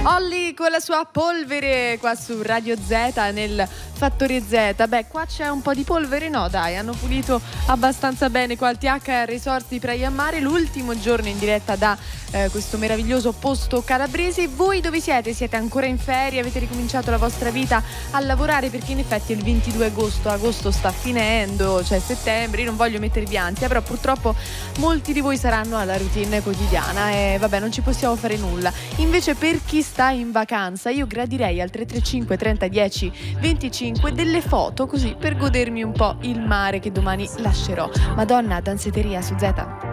Olly con la sua polvere qua su Radio Z nel Fattore Z. Beh, qua c'è un po' di polvere, no dai, hanno pulito abbastanza bene qua al TH Resort di Praia Mare, l'ultimo giorno in diretta da questo meraviglioso posto calabrese. Voi dove siete? Siete ancora in ferie? Avete ricominciato la vostra vita a lavorare? Perché in effetti è il 22 agosto sta finendo, cioè settembre, io non voglio mettervi ansia, però purtroppo molti di voi saranno alla routine quotidiana e vabbè, non ci possiamo fare nulla. Invece per chi sta in vacanza io gradirei al 335 30 10 25 delle foto, così per godermi un po' il mare che domani lascerò. Madonna, danzeteria su Z.